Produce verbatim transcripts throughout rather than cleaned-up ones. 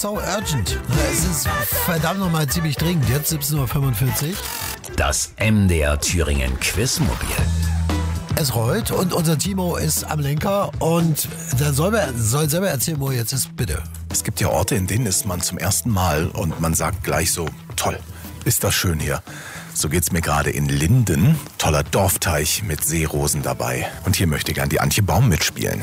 sau urgent. Es ist verdammt nochmal ziemlich dringend. Jetzt siebzehn Uhr fünfundvierzig. Das M D R Thüringen Quizmobil. Es rollt und unser Timo ist am Lenker und der soll, soll selber erzählen, wo er jetzt ist, bitte. Es gibt ja Orte, in denen ist man zum ersten Mal und man sagt gleich so, toll, ist das schön hier. So geht's mir gerade in Linden. Toller Dorfteich mit Seerosen dabei. Und hier möchte gern die Antje Baum mitspielen.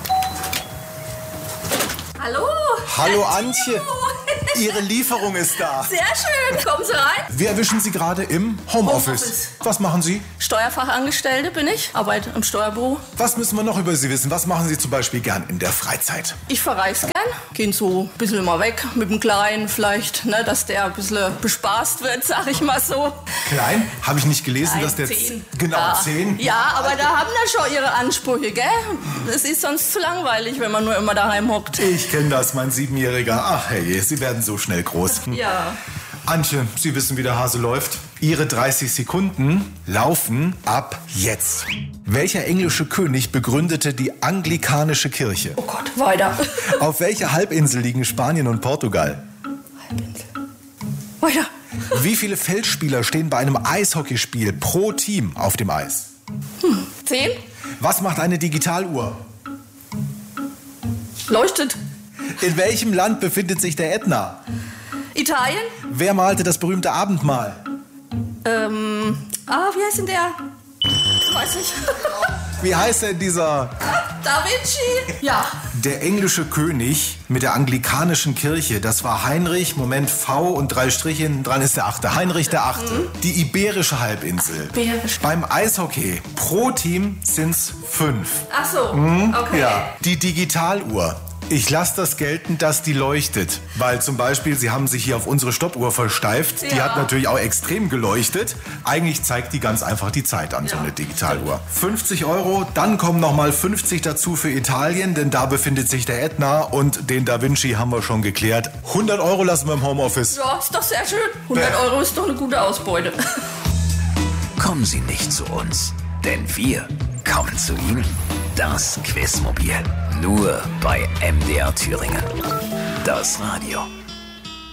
Hallo. Hallo Antje. Ihre Lieferung ist da. Sehr schön. Kommen Sie rein. Wir erwischen Sie gerade im Homeoffice. Homeoffice. Was machen Sie? Steuerfachangestellte bin ich, arbeite im Steuerbüro. Was müssen wir noch über Sie wissen? Was machen Sie zum Beispiel gern in der Freizeit? Ich verreise gern, gehen so ein bisschen mal weg mit dem Kleinen vielleicht, ne, dass der ein bisschen bespaßt wird, sag ich mal so. Klein? Habe ich nicht gelesen, Nein, dass der... zehn. Genau, ja. zehn? Ja, aber da haben wir schon ihre Ansprüche, gell? Es ist sonst zu langweilig, wenn man nur immer daheim hockt. Ich kenne das, mein Siebenjähriger. Ach hey, Sie werden so schnell groß. Ja. Antje, Sie wissen, wie der Hase läuft. Ihre dreißig Sekunden laufen ab jetzt. Welcher englische König begründete die anglikanische Kirche? Oh Gott, weiter. Auf welcher Halbinsel liegen Spanien und Portugal? Halbinsel. Weiter. Wie viele Feldspieler stehen bei einem Eishockeyspiel pro Team auf dem Eis? Hm, zehn. Was macht eine Digitaluhr? Leuchtet. In welchem Land befindet sich der Ätna? Italien. Wer malte das berühmte Abendmahl? Ähm, ah, wie heißt denn der? Weiß nicht. Wie heißt denn dieser? Da Vinci. Ja. Der englische König mit der anglikanischen Kirche, das war Heinrich, Moment, V und drei Striche hinten dran ist der Achte. Heinrich der Achte. Mhm. Die Iberische Halbinsel. Iberisch. Beim Eishockey pro Team sind's fünf. Ach so, mhm. Okay. Ja. Die Digitaluhr. Ich lasse das gelten, dass die leuchtet. Weil zum Beispiel, Sie haben sich hier auf unsere Stoppuhr versteift. Ja. Die hat natürlich auch extrem geleuchtet. Eigentlich zeigt die ganz einfach die Zeit an, ja. So eine Digitaluhr. fünfzig Euro, dann kommen nochmal fünfzig dazu für Italien, denn da befindet sich der Ätna und den Da Vinci haben wir schon geklärt. hundert Euro lassen wir im Homeoffice. Ja, ist doch sehr schön. hundert Euro ist doch eine gute Ausbeute. Kommen Sie nicht zu uns, denn wir kommen zu Ihnen. Das Quizmobil. Nur bei M D R Thüringen. Das Radio.